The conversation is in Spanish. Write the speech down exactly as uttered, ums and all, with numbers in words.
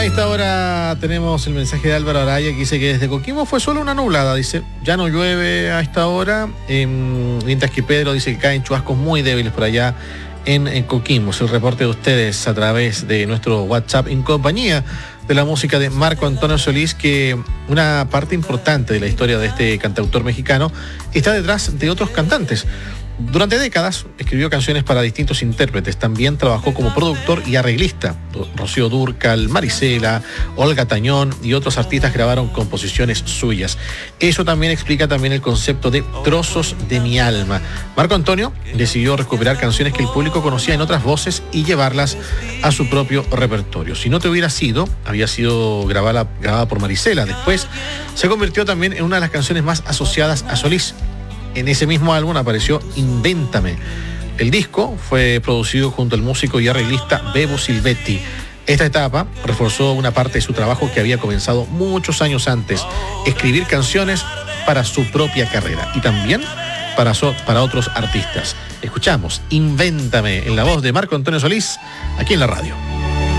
a esta hora tenemos el mensaje de Álvaro Araya que dice que desde Coquimbo fue solo una nublada, dice, ya no llueve a esta hora, eh, mientras que Pedro dice que caen chubascos muy débiles por allá en, en Coquimbo. Es el reporte de ustedes a través de nuestro WhatsApp en compañía de la música de Marco Antonio Solís, que una parte importante de la historia de este cantautor mexicano está detrás de otros cantantes. Durante décadas escribió canciones para distintos intérpretes. También trabajó como productor y arreglista. Rocío Dúrcal, Marisela, Olga Tañón y otros artistas grabaron composiciones suyas. Eso también explica también el concepto de trozos de mi alma. Marco Antonio decidió recuperar canciones que el público conocía en otras voces y llevarlas a su propio repertorio. Si no te hubiera sido, había sido grabada, grabada por Marisela. Después se convirtió también en una de las canciones más asociadas a Solís. En ese mismo álbum apareció Invéntame. El disco fue producido junto al músico y arreglista Bebo Silvetti. Esta etapa reforzó una parte de su trabajo que había comenzado muchos años antes, escribir canciones para su propia carrera y también para, so, para otros artistas. Escuchamos Invéntame en la voz de Marco Antonio Solís, aquí en la radio.